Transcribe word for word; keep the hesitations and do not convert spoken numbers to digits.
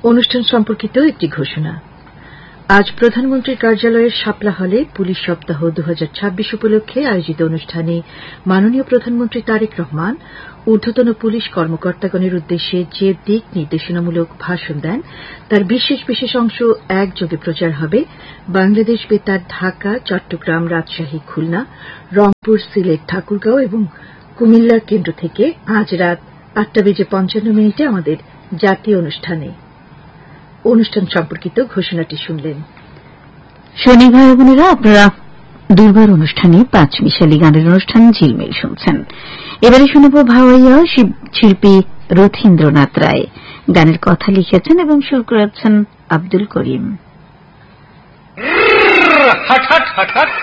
অনুষ্ঠান সম্পর্কিত একটি ঘোষণা। আজ প্রধানমন্ত্রীর কার্যালয়ের শাপলা হলে পুলিশ সপ্তাহ দু হাজার ছাব্বিশ উপলক্ষে আয়োজিত অনুষ্ঠানে মাননীয় প্রধানমন্ত্রী তারেক রহমান ঊর্ধ্বতন পুলিশ কর্মকর্তাগণের উদ্দেশ্যে যে দিক নির্দেশনামূলক ভাষণ দেন তার বিশেষ বিশেষ অংশ একযোগে প্রচার হবে বাংলাদেশ বেতার ঢাকা, চট্টগ্রাম, রাজশাহী, খুলনা, রংপুর, সিলেট, ঠাকুরগাঁও এবং কুমিল্লার কেন্দ্র থেকে আজ রাত আটটা বেজে পঞ্চান্ন মিনিটে আমাদের জাতীয় অনুষ্ঠানে। অনুষ্ঠান সম্পর্কিত ঘোষণাটি শুনলেন। শনি ভাই বোনেরা, আপনারা দুর্বার অনুষ্ঠানে পাঁচ মিশালি গানের অনুষ্ঠান ঝিলমিল শুনছেন। এবারে শুনব ভাওয়াইয়া শিল্পী রথীন্দ্রনাথ রায়। গানের কথা লিখেছেন এবং সুর করেছেন আব্দুল করিম। হঠাৎ হঠাৎ